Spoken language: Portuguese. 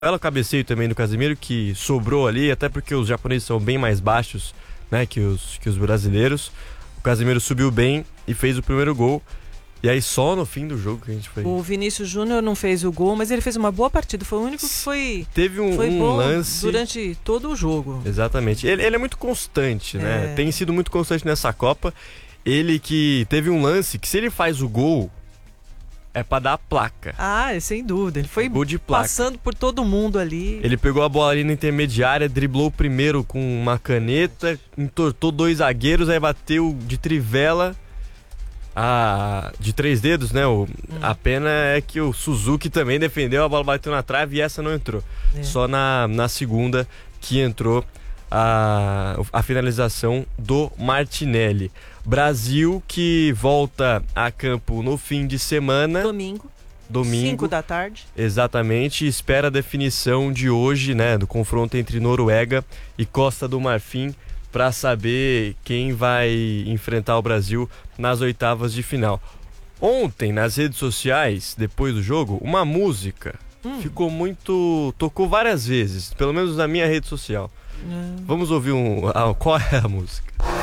belo cabeceio também do Casemiro, que sobrou ali, até porque os japoneses são bem mais baixos, né, que os brasileiros. O Casemiro subiu bem e fez o primeiro gol. E aí só no fim do jogo que a gente foi... O Vinícius Júnior não fez o gol, mas ele fez uma boa partida. Foi o único que foi... Teve foi bom lance... durante todo o jogo. Exatamente. Ele é muito constante, né? Tem sido muito constante nessa Copa. Ele que teve um lance que, se ele faz o gol, é pra dar a placa. Ah, sem dúvida. Ele foi gol de placa. Passando por todo mundo ali. Ele pegou a bola ali na intermediária, driblou o primeiro com uma caneta, entortou 2 zagueiros, aí bateu de trivela... de 3 dedos, né? A pena é que o Suzuki também defendeu, a bola bateu na trave e essa não entrou. Só na segunda que entrou a finalização do Martinelli. Brasil que volta a campo no fim de semana. Domingo. 5 da tarde. Exatamente, espera a definição de hoje, né? Do confronto entre Noruega e Costa do Marfim, para saber quem vai enfrentar o Brasil nas oitavas de final. Ontem, nas redes sociais, depois do jogo, uma música tocou várias vezes, pelo menos na minha rede social. Vamos ouvir qual é a música?